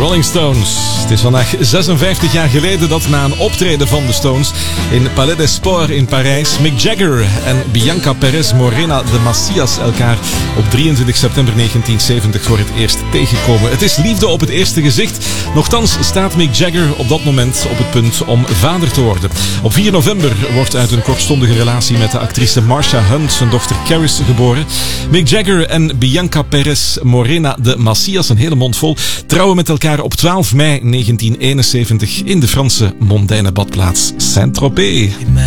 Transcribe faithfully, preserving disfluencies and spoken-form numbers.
Rolling Stones. Het is vandaag zesenvijftig jaar geleden dat na een optreden van de Stones in Palais des Sports in Parijs Mick Jagger en Bianca Perez Morena de Macias elkaar op drieëntwintig september negentien zeventig voor het eerst tegenkomen. Het is liefde op het eerste gezicht. Nochtans staat Mick Jagger op dat moment op het punt om vader te worden. Op vier november wordt uit een kortstondige relatie met de actrice Marsha Hunt zijn dochter Caris geboren. Mick Jagger en Bianca Perez Morena de Macias, een hele mond vol, trouwen met elkaar op twaalf mei negentien eenenzeventig in de Franse mondaine badplaats Saint-Tropez.